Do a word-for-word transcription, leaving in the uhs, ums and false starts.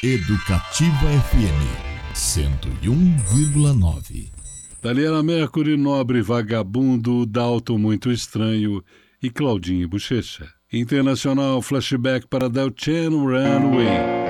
Educativa F M cento e um vírgula nove. Daniela Mercury, Nobre Vagabundo, Dalton Muito Estranho e Claudinho Bochecha. Internacional, Flashback para Del Chan, Runaway.